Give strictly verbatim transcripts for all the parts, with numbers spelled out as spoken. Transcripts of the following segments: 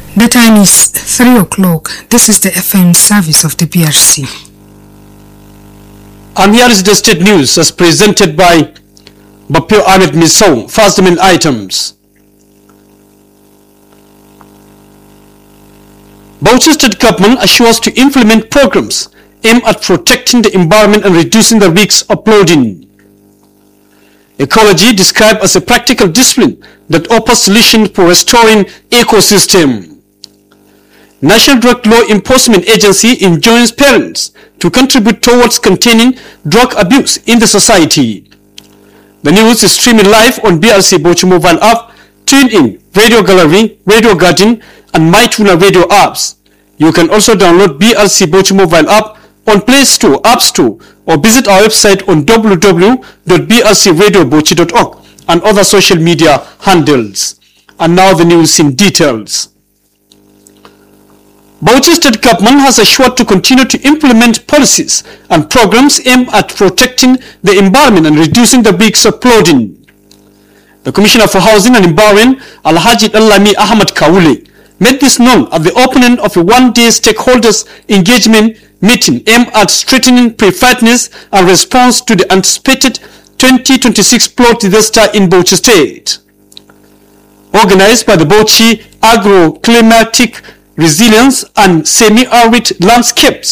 The time is three o'clock. This is the F M service of the B R C. And here is the state news as presented by Bapio Ahmed Misson. First, the main items. Bauchi State Government assures to implement programs aimed at protecting the environment and reducing the risks of flooding. Ecology described as a practical discipline that offers solutions for restoring ecosystem. National Drug Law Enforcement Agency enjoins parents to contribute towards containing drug abuse in the society. The news is streaming live on B R C Bauchi mobile app. Tune in Radio Gallery, Radio Garden, and MyTuner radio apps. You can also download B R C Bauchi mobile app on Play Store, App Store, or visit our website on w w w dot b r c radio bauchi dot org and other social media handles. And now the news in details. Bauchi State Government has assured to continue to implement policies and programs aimed at protecting the environment and reducing the risks of flooding. The Commissioner for Housing and Environment, Alhaji Dallami Ahmad Kawule, made this known at the opening of a one-day stakeholders engagement meeting aimed at strengthening preparedness and response to the anticipated twenty twenty-six flood disaster in Bauchi State. Organized by the Bauchi Agro-Climatic Resilience and Semi-Arid Landscapes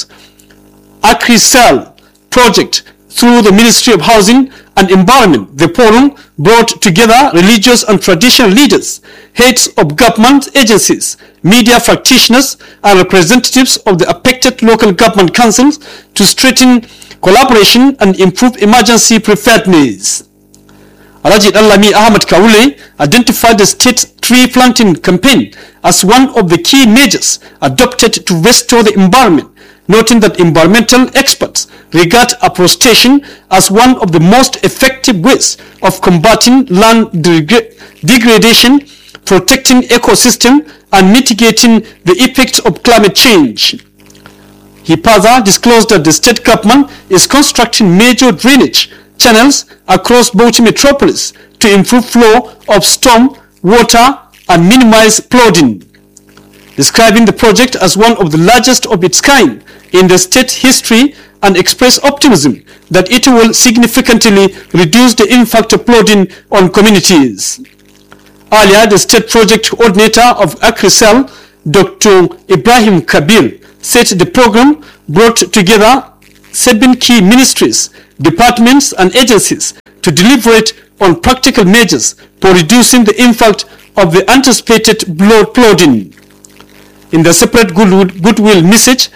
AgriCell project through the Ministry of Housing and Environment, the forum brought together religious and traditional leaders, heads of government agencies, media practitioners, and representatives of the affected local government councils to strengthen collaboration and improve emergency preparedness. Alhaji Dallami Ahmad Kawule identified the state tree planting campaign as one of the key measures adopted to restore the environment, noting that environmental experts regard afforestation as one of the most effective ways of combating land degra- degradation, protecting ecosystem, and mitigating the effects of climate change. He further disclosed that the state government is constructing major drainage channels across Bauchi metropolis to improve flow of storm water and minimize flooding, describing the project as one of the largest of its kind in the state history, and expressed optimism that it will significantly reduce the impact of flooding on communities. Earlier, the state project coordinator of AgriCell, Doctor Ibrahim Kabir, said the program brought together seven key ministries, departments, and agencies to deliberate on practical measures for reducing the impact of the anticipated flooding. In the separate goodwill message,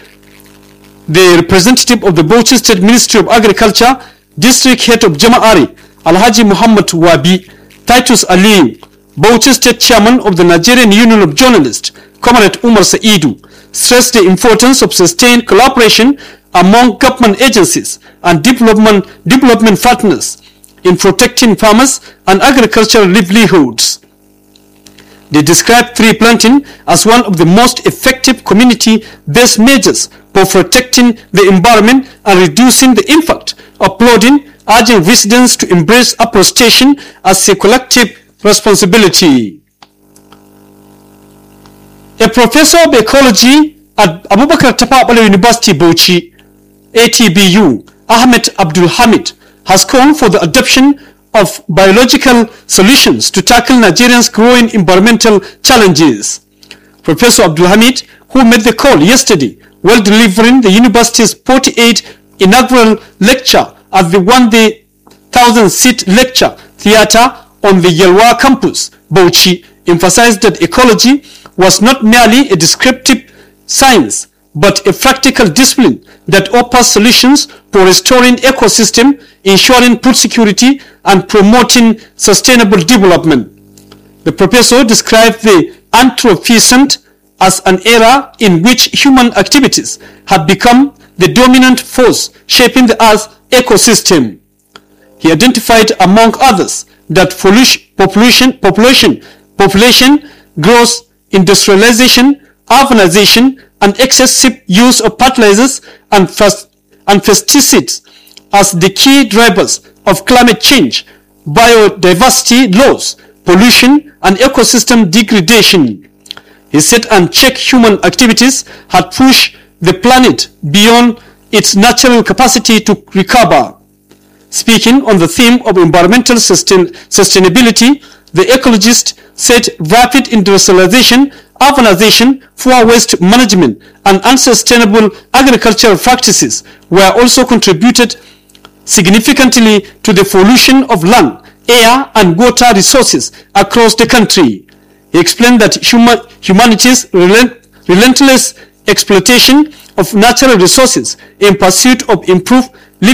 the representative of the Bauchi State Ministry of Agriculture, District Head of Jama'ari, Alhaji Muhammad Wabi, Titus Ali, Bauchi State Chairman of the Nigerian Union of Journalists, Comrade Umar Saidu, stressed the importance of sustained collaboration among government agencies and development, development partners in protecting farmers and agricultural livelihoods. They described tree planting as one of the most effective community-based measures for protecting the environment and reducing the impact of flooding, urging residents to embrace afforestation as a collective responsibility. A professor of ecology at Abubakar Tafawa Balewa University Bauchi, A T B U, Ahmed Abdul Hamid, has called for the adoption of biological solutions to tackle Nigeria's growing environmental challenges. Professor Abdul Hamid, who made the call yesterday while delivering the university's forty-eighth inaugural lecture at the one-day thousand-seat lecture theatre on the Yelwa campus, Bauchi, emphasized that ecology was not merely a descriptive science, but a practical discipline that offers solutions for restoring ecosystem, ensuring food security, and promoting sustainable development. The professor described the Anthropocene as an era in which human activities have become the dominant force shaping the Earth's ecosystem. He identified, among others, that population, population, population growth, industrialization, urbanization, and excessive use of fertilizers and, and pesticides as the key drivers of climate change, biodiversity loss, pollution, and ecosystem degradation. He said unchecked human activities had pushed the planet beyond its natural capacity to recover. Speaking on the theme of environmental sustain sustainability, the ecologist said rapid industrialization, urbanization, poor waste management, and unsustainable agricultural practices were also contributed significantly to the pollution of land, air, and water resources across the country. He explained that human, humanity's relent, relentless exploitation of natural resources in pursuit of improved